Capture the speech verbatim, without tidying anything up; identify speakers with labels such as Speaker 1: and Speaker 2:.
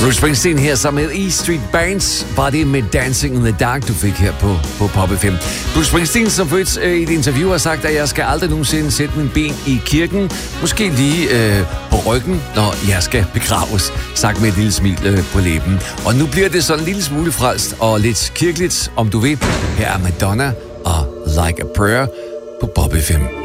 Speaker 1: Bruce Springsteen her sammen med E Street Bands. Var det med Dancing in the Dark, du fik her på, på Pop F M. Bruce Springsteen, som først øh, i et interview har sagt, at jeg skal aldrig nogensinde sætte min ben i kirken. Måske lige øh, på ryggen, når jeg skal begraves. Sagt med et lille smil øh, på læben. Og nu bliver det sådan en lille smule frelst og lidt kirkeligt, om du vil. Her er Madonna og Like a Prayer på Pop F M.